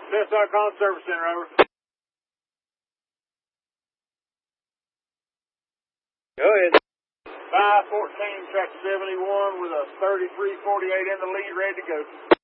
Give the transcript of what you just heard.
Smith.com Service Center, over. Go ahead. 514, track 71 with a 3348 in the lead, ready to go.